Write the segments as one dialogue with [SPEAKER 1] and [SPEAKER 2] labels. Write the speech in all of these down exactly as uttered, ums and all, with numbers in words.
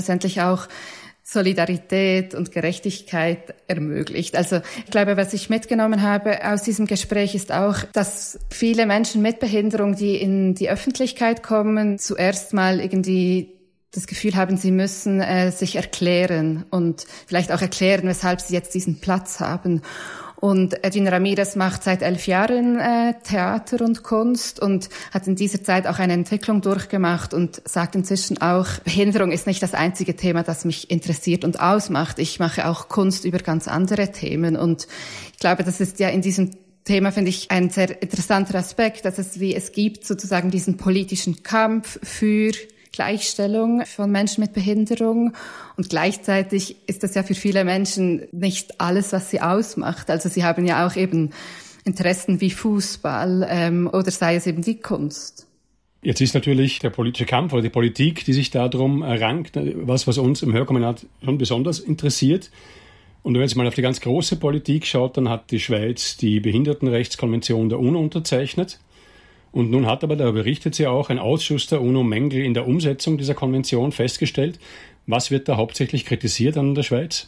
[SPEAKER 1] schlussendlich auch Solidarität und Gerechtigkeit ermöglicht. Also ich glaube, was ich mitgenommen habe aus diesem Gespräch ist auch, dass viele Menschen mit Behinderung, die in die Öffentlichkeit kommen, zuerst mal irgendwie das Gefühl haben, sie müssen äh, sich erklären und vielleicht auch erklären, weshalb sie jetzt diesen Platz haben. Und Edwin Ramirez macht seit elf Jahren äh, Theater und Kunst und hat in dieser Zeit auch eine Entwicklung durchgemacht und sagt inzwischen auch, Behinderung ist nicht das einzige Thema, das mich interessiert und ausmacht. Ich mache auch Kunst über ganz andere Themen. Und ich glaube, das ist ja in diesem Thema, finde ich, ein sehr interessanter Aspekt, dass es wie es gibt sozusagen diesen politischen Kampf für Gleichstellung von Menschen mit Behinderung. Und gleichzeitig ist das ja für viele Menschen nicht alles, was sie ausmacht. Also sie haben ja auch eben Interessen wie Fußball ähm, oder sei es eben die Kunst.
[SPEAKER 2] Jetzt ist natürlich der politische Kampf oder die Politik, die sich darum rankt, was, was uns im Hörkombinat schon besonders interessiert. Und wenn man jetzt mal auf die ganz große Politik schaut, dann hat die Schweiz die Behindertenrechtskonvention der UNO unterzeichnet. Und nun hat aber, da berichtet sie auch, ein Ausschuss der UNO Mängel in der Umsetzung dieser Konvention festgestellt. Was wird da hauptsächlich kritisiert an der Schweiz?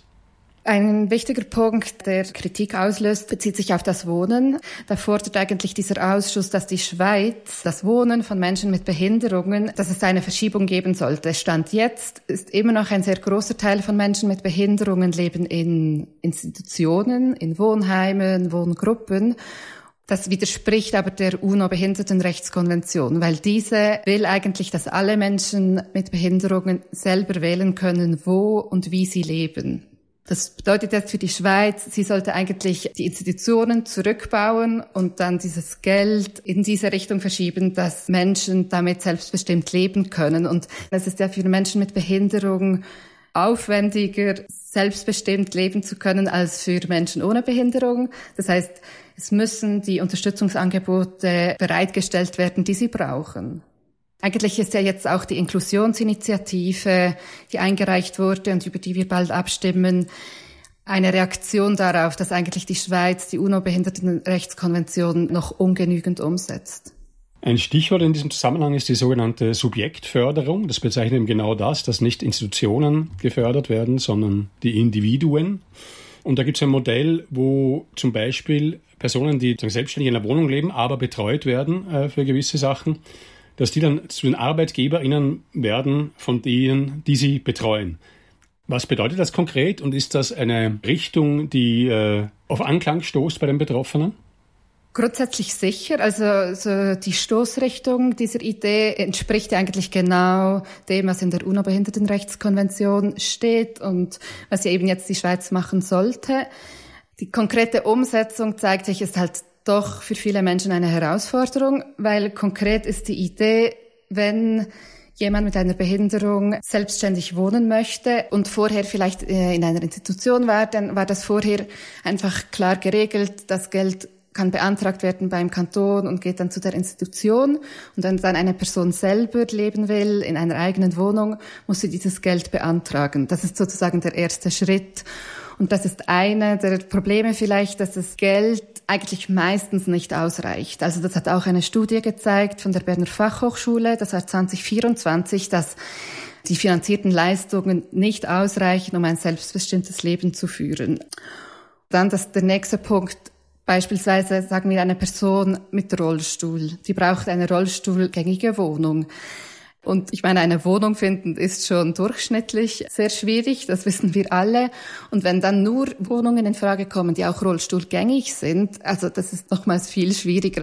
[SPEAKER 1] Ein wichtiger Punkt, der Kritik auslöst, bezieht sich auf das Wohnen. Da fordert eigentlich dieser Ausschuss, dass die Schweiz das Wohnen von Menschen mit Behinderungen, dass es eine Verschiebung geben sollte. Stand jetzt ist immer noch ein sehr großer Teil von Menschen mit Behinderungen leben in Institutionen, in Wohnheimen, Wohngruppen. Das widerspricht aber der UNO-Behindertenrechtskonvention, weil diese will eigentlich, dass alle Menschen mit Behinderungen selber wählen können, wo und wie sie leben. Das bedeutet jetzt für die Schweiz, sie sollte eigentlich die Institutionen zurückbauen und dann dieses Geld in diese Richtung verschieben, dass Menschen damit selbstbestimmt leben können. Und es ist ja für Menschen mit Behinderung aufwendiger, selbstbestimmt leben zu können, als für Menschen ohne Behinderung. Das heißt, es müssen die Unterstützungsangebote bereitgestellt werden, die sie brauchen. Eigentlich ist ja jetzt auch die Inklusionsinitiative, die eingereicht wurde und über die wir bald abstimmen, eine Reaktion darauf, dass eigentlich die Schweiz die UNO-Behindertenrechtskonvention noch ungenügend umsetzt.
[SPEAKER 2] Ein Stichwort in diesem Zusammenhang ist die sogenannte Subjektförderung. Das bezeichnet eben genau das, dass nicht Institutionen gefördert werden, sondern die Individuen. Und da gibt es ein Modell, wo zum Beispiel Personen, die selbstständig in einer Wohnung leben, aber betreut werden äh, für gewisse Sachen, dass die dann zu den ArbeitgeberInnen werden von denen, die sie betreuen. Was bedeutet das konkret und ist das eine Richtung, die äh, auf Anklang stoßt bei den Betroffenen?
[SPEAKER 1] Grundsätzlich sicher. Also so die Stoßrichtung dieser Idee entspricht ja eigentlich genau dem, was in der UNO-Behindertenrechtskonvention steht und was ja eben jetzt die Schweiz machen sollte. Die konkrete Umsetzung zeigt sich, ist halt doch für viele Menschen eine Herausforderung, weil konkret ist die Idee, wenn jemand mit einer Behinderung selbstständig wohnen möchte und vorher vielleicht in einer Institution war, dann war das vorher einfach klar geregelt, das Geld kann beantragt werden beim Kanton und geht dann zu der Institution. Und wenn dann eine Person selber leben will, in einer eigenen Wohnung, muss sie dieses Geld beantragen. Das ist sozusagen der erste Schritt. Und das ist eine der Probleme vielleicht, dass das Geld eigentlich meistens nicht ausreicht. Also das hat auch eine Studie gezeigt von der Berner Fachhochschule, das war zwanzig vierundzwanzig, dass die finanzierten Leistungen nicht ausreichen, um ein selbstbestimmtes Leben zu führen. Dann das, der nächste Punkt, beispielsweise sagen wir eine Person mit Rollstuhl, die braucht eine rollstuhlgängige Wohnung. Und ich meine, eine Wohnung finden ist schon durchschnittlich sehr schwierig, das wissen wir alle. Und wenn dann nur Wohnungen in Frage kommen, die auch rollstuhlgängig sind, also das ist nochmals viel schwieriger.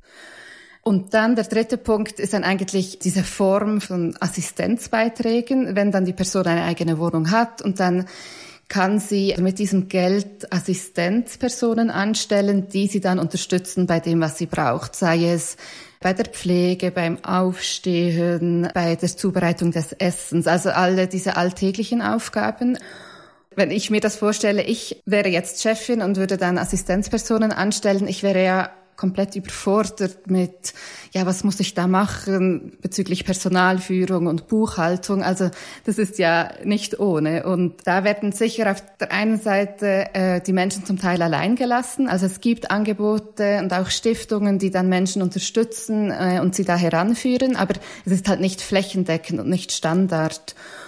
[SPEAKER 1] Und dann der dritte Punkt ist dann eigentlich diese Form von Assistenzbeiträgen, wenn dann die Person eine eigene Wohnung hat und dann kann sie mit diesem Geld Assistenzpersonen anstellen, die sie dann unterstützen bei dem, was sie braucht, sei es bei der Pflege, beim Aufstehen, bei der Zubereitung des Essens, also alle diese alltäglichen Aufgaben. Wenn ich mir das vorstelle, ich wäre jetzt Chefin und würde dann Assistenzpersonen anstellen, ich wäre ja komplett überfordert mit, ja, was muss ich da machen bezüglich Personalführung und Buchhaltung. Also das ist ja nicht ohne. Und da werden sicher auf der einen Seite äh, die Menschen zum Teil allein gelassen. Also es gibt Angebote und auch Stiftungen, die dann Menschen unterstützen äh, und sie da heranführen. Aber es ist halt nicht flächendeckend und nicht Standard.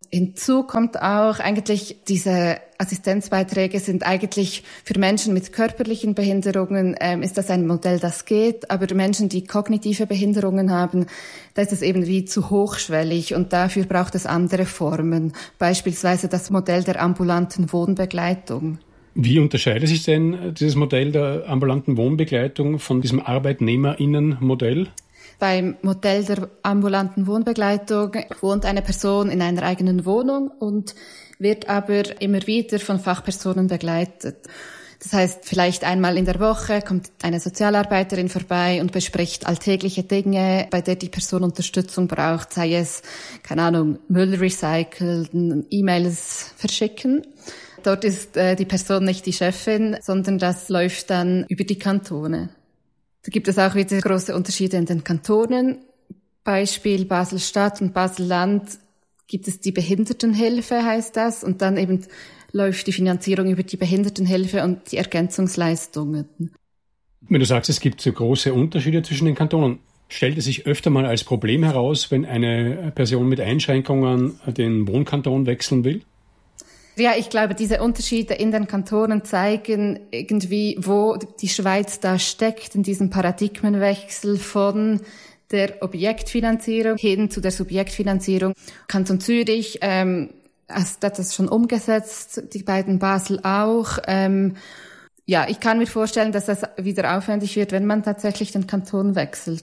[SPEAKER 1] hinzu kommt auch eigentlich, diese Assistenzbeiträge sind eigentlich für Menschen mit körperlichen Behinderungen, ähm, ist das ein Modell, das geht, aber Menschen, die kognitive Behinderungen haben, da ist es eben wie zu hochschwellig und dafür braucht es andere Formen, beispielsweise das Modell der ambulanten Wohnbegleitung.
[SPEAKER 2] Wie unterscheidet sich denn dieses Modell der ambulanten Wohnbegleitung von diesem ArbeitnehmerInnen-Modell?
[SPEAKER 1] Beim Modell der ambulanten Wohnbegleitung wohnt eine Person in einer eigenen Wohnung und wird aber immer wieder von Fachpersonen begleitet. Das heißt, vielleicht einmal in der Woche kommt eine Sozialarbeiterin vorbei und bespricht alltägliche Dinge, bei der die Person Unterstützung braucht, sei es, keine Ahnung, Müll recyceln, E-Mails verschicken. Dort ist äh, die Person nicht die Chefin, sondern das läuft dann über die Kantone. Da gibt es auch wieder große Unterschiede in den Kantonen. Beispiel Basel-Stadt und Basel-Land gibt es die Behindertenhilfe, heißt das. Und dann eben läuft die Finanzierung über die Behindertenhilfe und die Ergänzungsleistungen.
[SPEAKER 2] Wenn du sagst, es gibt so große Unterschiede zwischen den Kantonen, stellt es sich öfter mal als Problem heraus, wenn eine Person mit Einschränkungen den Wohnkanton wechseln will?
[SPEAKER 1] Ja, ich glaube, diese Unterschiede in den Kantonen zeigen irgendwie, wo die Schweiz da steckt, in diesem Paradigmenwechsel von der Objektfinanzierung hin zu der Subjektfinanzierung. Kanton Zürich ähm, hat das schon umgesetzt, die beiden Basel auch. Ähm, ja, ich kann mir vorstellen, dass das wieder aufwendig wird, wenn man tatsächlich den Kanton wechselt.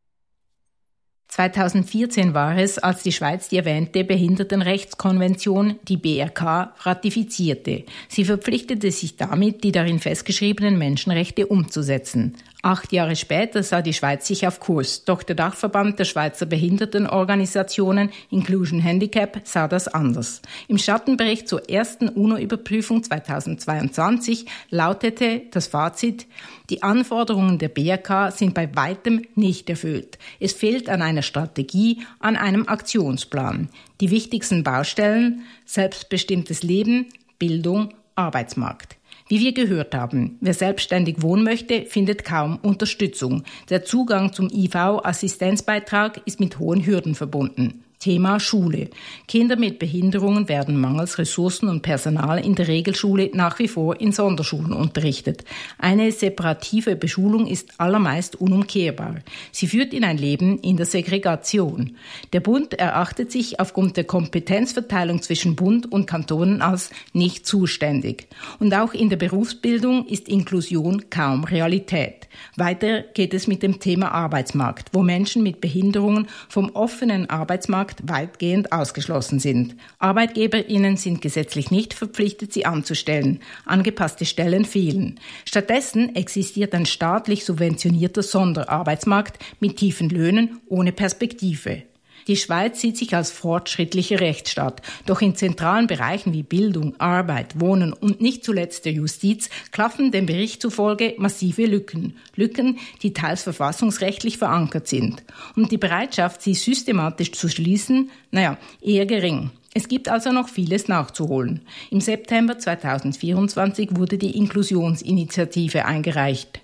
[SPEAKER 3] zweitausendvierzehn war es, als die Schweiz die erwähnte Behindertenrechtskonvention, die B R K, ratifizierte. Sie verpflichtete sich damit, die darin festgeschriebenen Menschenrechte umzusetzen. Acht Jahre später sah die Schweiz sich auf Kurs, doch der Dachverband der Schweizer Behindertenorganisationen Inclusion Handicap sah das anders. Im Schattenbericht zur ersten UNO-Überprüfung zweitausendzweiundzwanzig lautete das Fazit: Die Anforderungen der B R K sind bei weitem nicht erfüllt. Es fehlt an einer Strategie, an einem Aktionsplan. Die wichtigsten Baustellen: selbstbestimmtes Leben, Bildung, Arbeitsmarkt. Wie wir gehört haben, wer selbstständig wohnen möchte, findet kaum Unterstützung. Der Zugang zum I V-Assistenzbeitrag ist mit hohen Hürden verbunden. Thema Schule. Kinder mit Behinderungen werden mangels Ressourcen und Personal in der Regelschule nach wie vor in Sonderschulen unterrichtet. Eine separative Beschulung ist allermeist unumkehrbar. Sie führt in ein Leben in der Segregation. Der Bund erachtet sich aufgrund der Kompetenzverteilung zwischen Bund und Kantonen als nicht zuständig. Und auch in der Berufsbildung ist Inklusion kaum Realität. Weiter geht es mit dem Thema Arbeitsmarkt, wo Menschen mit Behinderungen vom offenen Arbeitsmarkt weitgehend ausgeschlossen sind. ArbeitgeberInnen sind gesetzlich nicht verpflichtet, sie anzustellen. Angepasste Stellen fehlen. Stattdessen existiert ein staatlich subventionierter Sonderarbeitsmarkt mit tiefen Löhnen ohne Perspektive. Die Schweiz sieht sich als fortschrittlicher Rechtsstaat, doch in zentralen Bereichen wie Bildung, Arbeit, Wohnen und nicht zuletzt der Justiz klaffen dem Bericht zufolge massive Lücken. Lücken, die teils verfassungsrechtlich verankert sind. Und die Bereitschaft, sie systematisch zu schließen, naja, eher gering. Es gibt also noch vieles nachzuholen. Im September zweitausendvierundzwanzig wurde die Inklusionsinitiative eingereicht.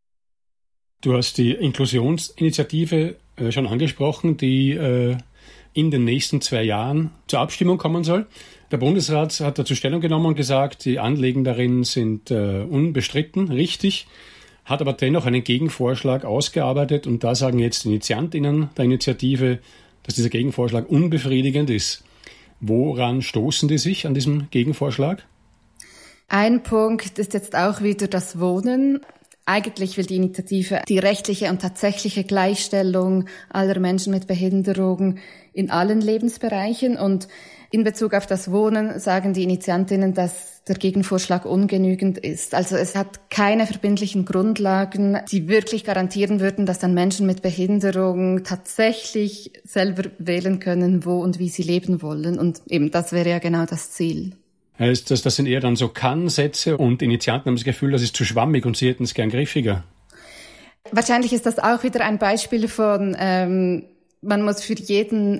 [SPEAKER 2] Du hast die Inklusionsinitiative äh, schon angesprochen, die äh, in den nächsten zwei Jahren zur Abstimmung kommen soll. Der Bundesrat hat dazu Stellung genommen und gesagt, die Anliegen darin sind äh, unbestritten, richtig, hat aber dennoch einen Gegenvorschlag ausgearbeitet und da sagen jetzt die InitiantInnen der Initiative, dass dieser Gegenvorschlag unbefriedigend ist. Woran stoßen die sich an diesem Gegenvorschlag?
[SPEAKER 1] Ein Punkt ist jetzt auch wieder das Wohnen. Eigentlich will die Initiative die rechtliche und tatsächliche Gleichstellung aller Menschen mit Behinderung in allen Lebensbereichen. Und in Bezug auf das Wohnen sagen die Initiantinnen, dass der Gegenvorschlag ungenügend ist. Also es hat keine verbindlichen Grundlagen, die wirklich garantieren würden, dass dann Menschen mit Behinderung tatsächlich selber wählen können, wo und wie sie leben wollen. Und eben das wäre ja genau das Ziel.
[SPEAKER 2] Heißt das, das sind eher dann so Kann-Sätze und Initianten haben das Gefühl, das ist zu schwammig und sie hätten es gern griffiger?
[SPEAKER 1] Wahrscheinlich ist das auch wieder ein Beispiel von, ähm, man muss für jeden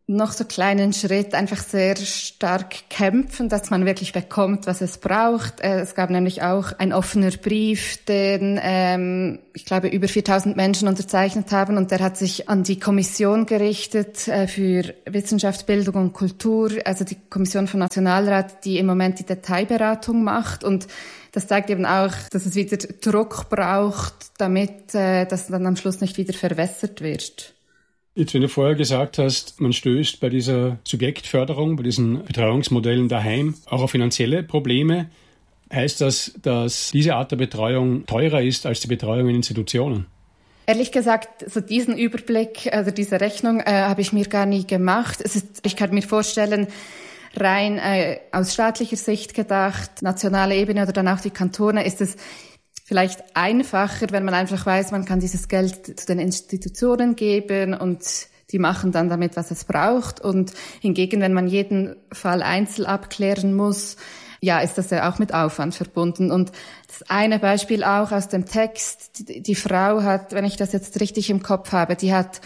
[SPEAKER 1] noch so kleinen Schritt einfach sehr stark kämpfen, dass man wirklich bekommt, was es braucht. Es gab nämlich auch einen offener Brief, den, ähm, ich glaube, über viertausend Menschen unterzeichnet haben, und der hat sich an die Kommission gerichtet äh, für Wissenschaft, Bildung und Kultur, also die Kommission vom Nationalrat, die im Moment die Detailberatung macht. Und das zeigt eben auch, dass es wieder Druck braucht, damit äh, das dann am Schluss nicht wieder verwässert wird.
[SPEAKER 2] Jetzt, wenn du vorher gesagt hast, man stößt bei dieser Subjektförderung, bei diesen Betreuungsmodellen daheim auch auf finanzielle Probleme, heißt das, dass diese Art der Betreuung teurer ist als die Betreuung in Institutionen?
[SPEAKER 1] Ehrlich gesagt, so diesen Überblick, also diese Rechnung, äh, habe ich mir gar nie gemacht. Es ist, ich kann mir vorstellen, rein äh, aus staatlicher Sicht gedacht, nationale Ebene oder dann auch die Kantone, ist es vielleicht einfacher, wenn man einfach weiß, man kann dieses Geld zu den Institutionen geben und die machen dann damit, was es braucht. Und hingegen, wenn man jeden Fall einzeln abklären muss, ja, ist das ja auch mit Aufwand verbunden. Und das eine Beispiel auch aus dem Text, die, die Frau hat, wenn ich das jetzt richtig im Kopf habe, die hat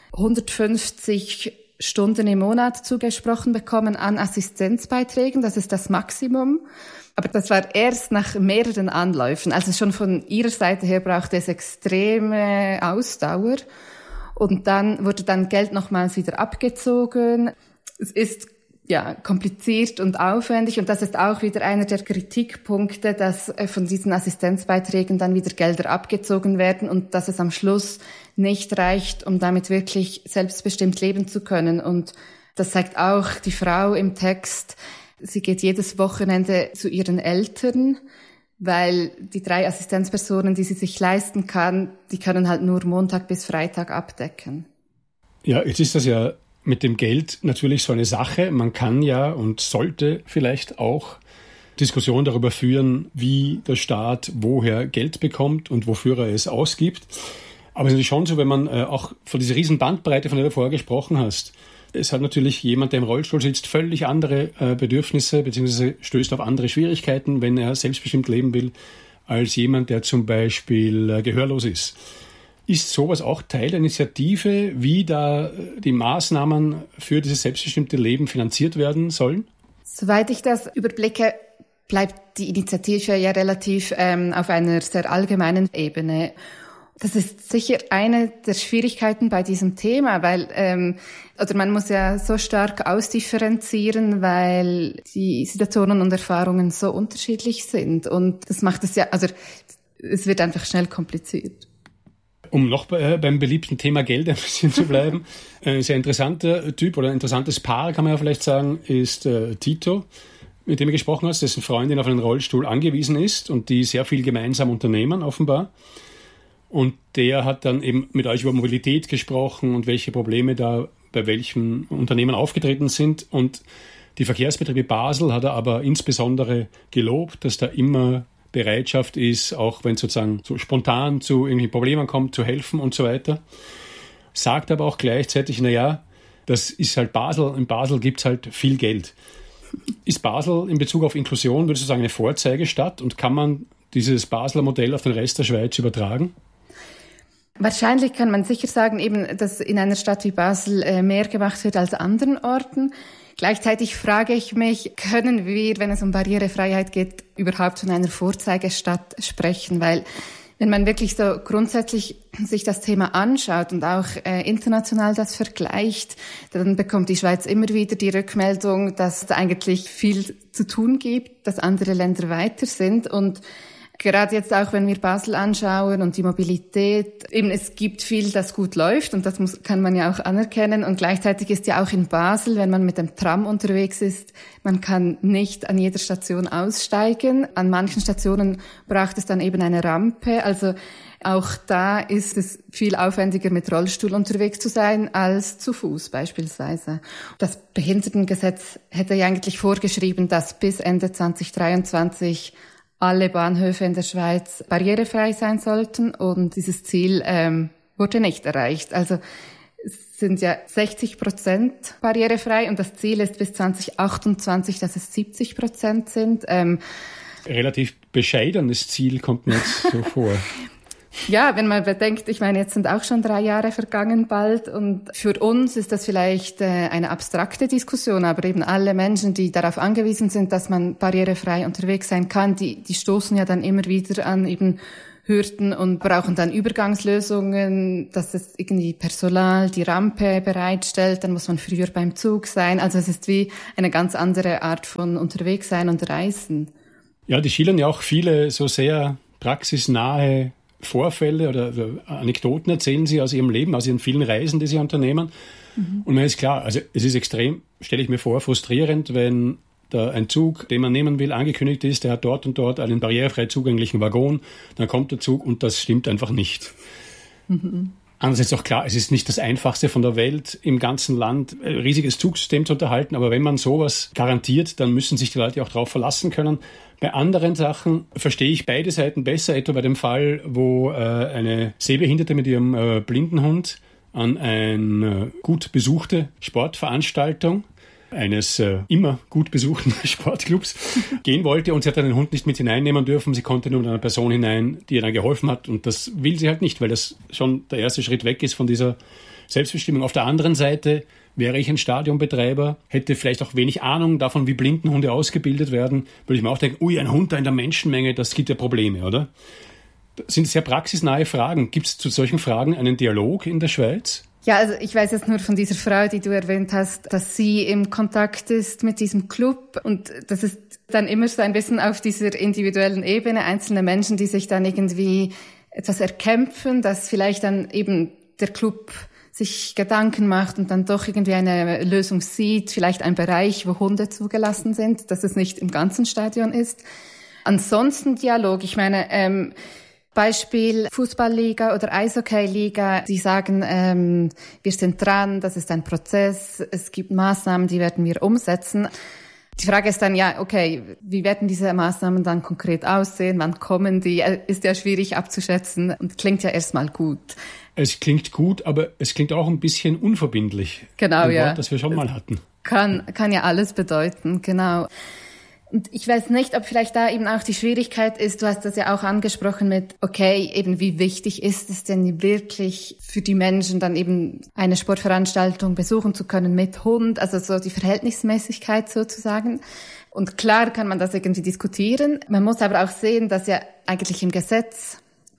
[SPEAKER 1] hundertfünfzig Stunden im Monat zugesprochen bekommen an Assistenzbeiträgen. Das ist das Maximum. Aber das war erst nach mehreren Anläufen. Also schon von ihrer Seite her brauchte es extreme Ausdauer. Und dann wurde dann Geld nochmals wieder abgezogen. Es ist ja kompliziert und aufwendig. Und das ist auch wieder einer der Kritikpunkte, dass von diesen Assistenzbeiträgen dann wieder Gelder abgezogen werden und dass es am Schluss nicht reicht, um damit wirklich selbstbestimmt leben zu können. Und das zeigt auch die Frau im Text. Sie geht jedes Wochenende zu ihren Eltern, weil die drei Assistenzpersonen, die sie sich leisten kann, die können halt nur Montag bis Freitag abdecken.
[SPEAKER 2] Ja, jetzt ist das ja mit dem Geld natürlich so eine Sache. Man kann ja und sollte vielleicht auch Diskussionen darüber führen, wie der Staat woher Geld bekommt und wofür er es ausgibt. Aber es ist natürlich schon so, wenn man äh, auch von dieser riesen Bandbreite, von der du vorher gesprochen hast, es hat natürlich jemand, der im Rollstuhl sitzt, völlig andere äh, Bedürfnisse beziehungsweise stößt auf andere Schwierigkeiten, wenn er selbstbestimmt leben will, als jemand, der zum Beispiel äh, gehörlos ist. Ist sowas auch Teil der Initiative, wie da äh, die Maßnahmen für dieses selbstbestimmte Leben finanziert werden sollen?
[SPEAKER 1] Soweit ich das überblicke, bleibt die Initiative ja relativ ähm, auf einer sehr allgemeinen Ebene. Das ist sicher eine der Schwierigkeiten bei diesem Thema, weil ähm, oder man muss ja so stark ausdifferenzieren, weil die Situationen und Erfahrungen so unterschiedlich sind. Und das macht es ja, also es wird einfach schnell kompliziert.
[SPEAKER 2] Um noch bei, beim beliebten Thema Geld ein bisschen zu bleiben, ein sehr interessanter Typ oder ein interessantes Paar, kann man ja vielleicht sagen, ist äh, Tito, mit dem du gesprochen hast, dessen Freundin auf einen Rollstuhl angewiesen ist und die sehr viel gemeinsam unternehmen, offenbar. Und der hat dann eben mit euch über Mobilität gesprochen und welche Probleme da bei welchen Unternehmen aufgetreten sind. Und die Verkehrsbetriebe Basel hat er aber insbesondere gelobt, dass da immer Bereitschaft ist, auch wenn es sozusagen so spontan zu irgendwelchen Problemen kommt, zu helfen und so weiter. Sagt aber auch gleichzeitig, naja, das ist halt Basel, in Basel gibt's halt viel Geld. Ist Basel in Bezug auf Inklusion, würdest du sagen, eine Vorzeigestadt und kann man dieses Basler Modell auf den Rest der Schweiz übertragen?
[SPEAKER 1] Wahrscheinlich kann man sicher sagen, eben, dass in einer Stadt wie Basel äh, mehr gemacht wird als an anderen Orten. Gleichzeitig frage ich mich, können wir, wenn es um Barrierefreiheit geht, überhaupt von einer Vorzeigestadt sprechen? Weil wenn man wirklich so grundsätzlich sich das Thema anschaut und auch äh, international das vergleicht, dann bekommt die Schweiz immer wieder die Rückmeldung, dass es eigentlich viel zu tun gibt, dass andere Länder weiter sind. Und gerade jetzt auch, wenn wir Basel anschauen und die Mobilität, eben es gibt viel, das gut läuft und das muss, kann man ja auch anerkennen. Und gleichzeitig ist ja auch in Basel, wenn man mit dem Tram unterwegs ist, man kann nicht an jeder Station aussteigen. An manchen Stationen braucht es dann eben eine Rampe. Also auch da ist es viel aufwendiger, mit Rollstuhl unterwegs zu sein, als zu Fuß beispielsweise. Das Behindertengesetz hätte ja eigentlich vorgeschrieben, dass bis Ende zwanzig dreiundzwanzig alle Bahnhöfe in der Schweiz barrierefrei sein sollten und dieses Ziel ähm, wurde nicht erreicht. Also es sind ja sechzig Prozent barrierefrei und das Ziel ist bis zwanzig achtundzwanzig, dass es siebzig Prozent sind. Ähm,
[SPEAKER 2] Relativ bescheidenes Ziel kommt mir jetzt so vor.
[SPEAKER 1] Ja, wenn man bedenkt, ich meine, jetzt sind auch schon drei Jahre vergangen bald und für uns ist das vielleicht äh, eine abstrakte Diskussion, aber eben alle Menschen, die darauf angewiesen sind, dass man barrierefrei unterwegs sein kann, die, die stoßen ja dann immer wieder an eben Hürden und brauchen dann Übergangslösungen, dass es irgendwie Personal die Rampe bereitstellt, dann muss man früher beim Zug sein. Also es ist wie eine ganz andere Art von unterwegs sein und reisen.
[SPEAKER 2] Ja, die schildern ja auch viele so sehr praxisnahe Vorfälle oder, oder Anekdoten erzählen sie aus ihrem Leben, aus ihren vielen Reisen, die sie unternehmen. Mhm. Und mir ist klar, also es ist extrem, stelle ich mir vor, frustrierend, wenn da ein Zug, den man nehmen will, angekündigt ist, der hat dort und dort einen barrierefrei zugänglichen Waggon, dann kommt der Zug und das stimmt einfach nicht. Mhm. Andererseits auch klar, es ist nicht das Einfachste von der Welt, im ganzen Land ein riesiges Zugsystem zu unterhalten, aber wenn man sowas garantiert, dann müssen sich die Leute auch darauf verlassen können. Bei anderen Sachen verstehe ich beide Seiten besser, etwa bei dem Fall, wo äh, eine Sehbehinderte mit ihrem äh, blinden Hund an eine gut besuchte Sportveranstaltung eines äh, immer gut besuchten Sportclubs gehen wollte und sie hat dann den Hund nicht mit hineinnehmen dürfen. Sie konnte nur mit einer Person hinein, die ihr dann geholfen hat und das will sie halt nicht, weil das schon der erste Schritt weg ist von dieser Selbstbestimmung. Auf der anderen Seite wäre ich ein Stadionbetreiber, hätte vielleicht auch wenig Ahnung davon, wie Blindenhunde ausgebildet werden, würde ich mir auch denken, ui, ein Hund da in der Menschenmenge, das gibt ja Probleme, oder? Das sind sehr praxisnahe Fragen. Gibt es zu solchen Fragen einen Dialog in der Schweiz?
[SPEAKER 1] Ja, also ich weiß jetzt nur von dieser Frau, die du erwähnt hast, dass sie im Kontakt ist mit diesem Club und das ist dann immer so ein bisschen auf dieser individuellen Ebene, einzelne Menschen, die sich dann irgendwie etwas erkämpfen, dass vielleicht dann eben der Club sich Gedanken macht und dann doch irgendwie eine Lösung sieht, vielleicht ein Bereich, wo Hunde zugelassen sind, dass es nicht im ganzen Stadion ist. Ansonsten Dialog, ich meine, ähm, Beispiel Fußballliga oder Eishockeyliga, die sagen, ähm, wir sind dran, das ist ein Prozess, es gibt Maßnahmen, die werden wir umsetzen. Die Frage ist dann, ja, okay, wie werden diese Maßnahmen dann konkret aussehen, wann kommen die, ist ja schwierig abzuschätzen und klingt ja erstmal gut.
[SPEAKER 2] Es klingt gut, aber es klingt auch ein bisschen unverbindlich.
[SPEAKER 1] Genau, ein
[SPEAKER 2] ja.
[SPEAKER 1] Wort,
[SPEAKER 2] das wir schon mal hatten.
[SPEAKER 1] Kann, kann ja alles bedeuten, genau. Und ich weiß nicht, ob vielleicht da eben auch die Schwierigkeit ist, du hast das ja auch angesprochen mit, okay, eben wie wichtig ist es denn wirklich für die Menschen dann eben eine Sportveranstaltung besuchen zu können mit Hund, also so die Verhältnismäßigkeit sozusagen. Und klar kann man das irgendwie diskutieren. Man muss aber auch sehen, dass ja eigentlich im Gesetz,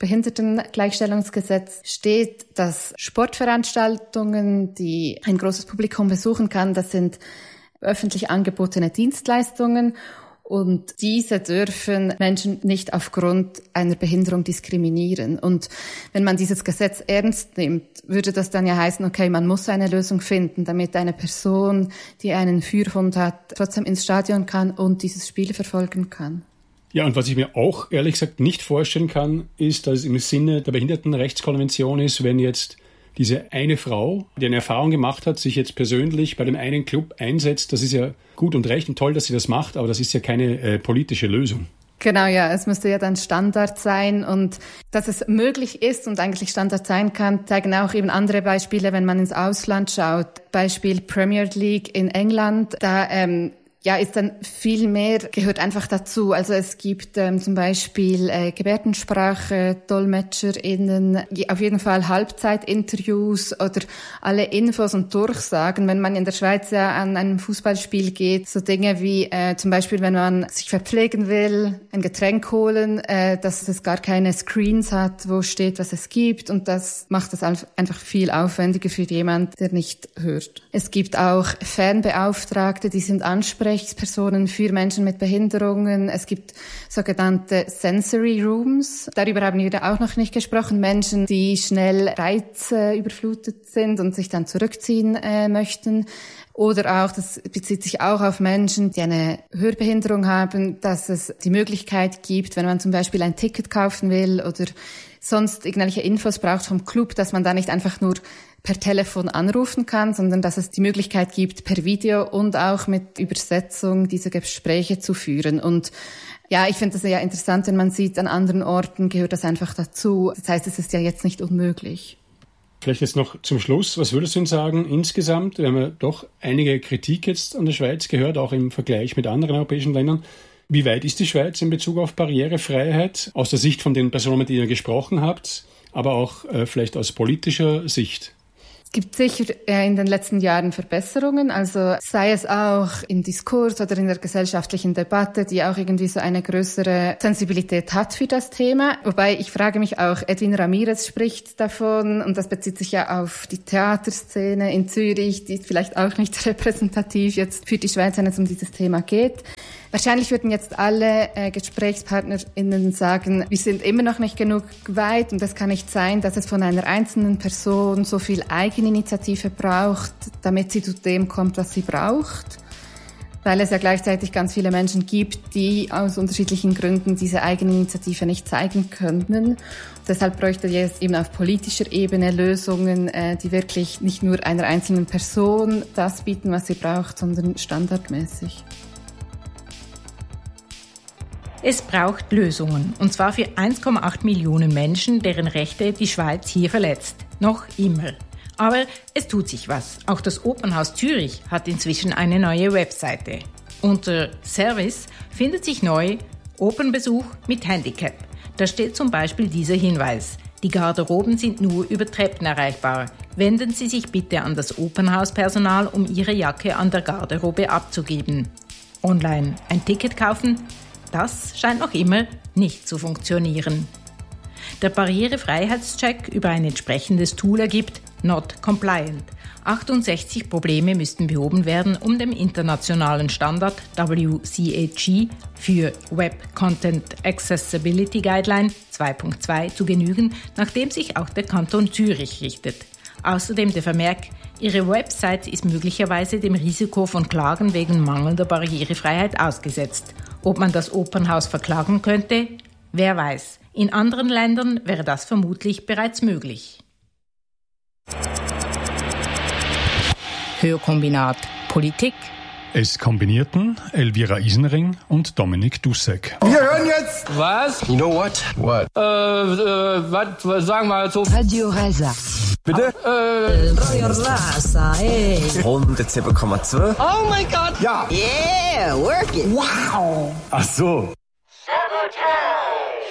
[SPEAKER 1] Behindertengleichstellungsgesetz steht, dass Sportveranstaltungen, die ein großes Publikum besuchen kann, das sind öffentlich angebotene Dienstleistungen und diese dürfen Menschen nicht aufgrund einer Behinderung diskriminieren. Und wenn man dieses Gesetz ernst nimmt, würde das dann ja heißen, okay, man muss eine Lösung finden, damit eine Person, die einen Führhund hat, trotzdem ins Stadion kann und dieses Spiel verfolgen kann.
[SPEAKER 2] Ja, und was ich mir auch ehrlich gesagt nicht vorstellen kann, ist, dass es im Sinne der Behindertenrechtskonvention ist, wenn jetzt diese eine Frau, die eine Erfahrung gemacht hat, sich jetzt persönlich bei dem einen Club einsetzt. Das ist ja gut und recht und toll, dass sie das macht, aber das ist ja keine äh, politische Lösung.
[SPEAKER 1] Genau, ja, es müsste ja dann Standard sein und dass es möglich ist und eigentlich Standard sein kann, zeigen auch eben andere Beispiele, wenn man ins Ausland schaut. Beispiel Premier League in England, da ähm, ja, ist dann viel mehr, gehört einfach dazu. Also es gibt ähm, zum Beispiel äh, Gebärdensprache, DolmetscherInnen, auf jeden Fall Halbzeitinterviews oder alle Infos und Durchsagen. Wenn man in der Schweiz ja an einem Fußballspiel geht, so Dinge wie äh, zum Beispiel, wenn man sich verpflegen will, ein Getränk holen, äh, dass es gar keine Screens hat, wo steht, was es gibt. Und das macht es einfach viel aufwendiger für jemand, der nicht hört. Es gibt auch Fanbeauftragte, die sind ansprechend Personen für Menschen mit Behinderungen. Es gibt sogenannte Sensory Rooms. Darüber haben wir auch noch nicht gesprochen. Menschen, die schnell reizüberflutet sind und sich dann zurückziehen äh, möchten. Oder auch, das bezieht sich auch auf Menschen, die eine Hörbehinderung haben, dass es die Möglichkeit gibt, wenn man zum Beispiel ein Ticket kaufen will oder sonst irgendwelche Infos braucht vom Club, dass man da nicht einfach nur per Telefon anrufen kann, sondern dass es die Möglichkeit gibt, per Video und auch mit Übersetzung diese Gespräche zu führen. Und ja, ich finde das ja interessant, wenn man sieht, an anderen Orten gehört das einfach dazu. Das heißt, es ist ja jetzt nicht unmöglich.
[SPEAKER 2] Vielleicht jetzt noch zum Schluss, was würdest du denn sagen insgesamt? Wir haben ja doch einige Kritik jetzt an der Schweiz gehört, auch im Vergleich mit anderen europäischen Ländern. Wie weit ist die Schweiz in Bezug auf Barrierefreiheit? Aus der Sicht von den Personen, mit denen ihr gesprochen habt, aber auch äh, vielleicht aus politischer Sicht?
[SPEAKER 1] Es gibt sicher in den letzten Jahren Verbesserungen, also sei es auch im Diskurs oder in der gesellschaftlichen Debatte, die auch irgendwie so eine größere Sensibilität hat für das Thema. Wobei ich frage mich auch, Edwin Ramirez spricht davon und das bezieht sich ja auf die Theaterszene in Zürich, die ist vielleicht auch nicht repräsentativ jetzt für die Schweiz, wenn es um dieses Thema geht. Wahrscheinlich würden jetzt alle äh, GesprächspartnerInnen sagen, wir sind immer noch nicht genug weit und es kann nicht sein, dass es von einer einzelnen Person so viel Eigeninitiative braucht, damit sie zu dem kommt, was sie braucht. Weil es ja gleichzeitig ganz viele Menschen gibt, die aus unterschiedlichen Gründen diese Eigeninitiative nicht zeigen können. Deshalb bräuchte es eben auf politischer Ebene Lösungen, äh, die wirklich nicht nur einer einzelnen Person das bieten, was sie braucht, sondern standardmäßig.
[SPEAKER 3] Es braucht Lösungen, und zwar für eins Komma acht Millionen Menschen, deren Rechte die Schweiz hier verletzt. Noch immer. Aber es tut sich was. Auch das Opernhaus Zürich hat inzwischen eine neue Webseite. Unter Service findet sich neu Opernbesuch mit Handicap. Da steht zum Beispiel dieser Hinweis. Die Garderoben sind nur über Treppen erreichbar. Wenden Sie sich bitte an das Opernhauspersonal, um Ihre Jacke an der Garderobe abzugeben. Online ein Ticket kaufen? Das scheint noch immer nicht zu funktionieren. Der Barrierefreiheitscheck über ein entsprechendes Tool ergibt Not Compliant. achtundsechzig Probleme müssten behoben werden, um dem internationalen Standard W C A G für Web Content Accessibility Guideline zwei Punkt zwei zu genügen, nach dem sich auch der Kanton Zürich richtet. Außerdem der Vermerk, Ihre Website ist möglicherweise dem Risiko von Klagen wegen mangelnder Barrierefreiheit ausgesetzt. Ob man das Opernhaus verklagen könnte? Wer weiß. In anderen Ländern wäre das vermutlich bereits möglich.
[SPEAKER 4] Hörkombinat Politik.
[SPEAKER 2] Es kombinierten Elvira Isenring und Dominik Dussek.
[SPEAKER 5] Wir hören jetzt...
[SPEAKER 6] Was?
[SPEAKER 5] You know what? What?
[SPEAKER 6] Äh, äh, was, was sagen wir so?
[SPEAKER 4] Radio Rasa.
[SPEAKER 5] Bitte?
[SPEAKER 6] Äh,
[SPEAKER 4] Radio Rasa, ey.
[SPEAKER 5] hundertsieben Komma zwei.
[SPEAKER 6] oh mein Gott!
[SPEAKER 5] Ja.
[SPEAKER 4] Yeah, work it.
[SPEAKER 5] Wow. Ach so.
[SPEAKER 7] Sabotage!